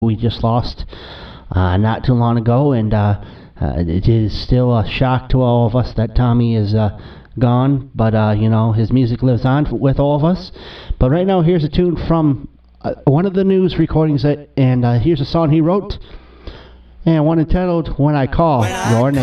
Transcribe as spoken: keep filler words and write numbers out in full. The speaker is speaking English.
we just lost uh, not too long ago, and uh, uh, it is still a shock to all of us that Tommy is uh, gone, but uh, you know, his music lives on f- with all of us. But right now, here's a tune from uh, one of the news recordings, that, and uh, here's a song he wrote, and one entitled "When I Call Your Name."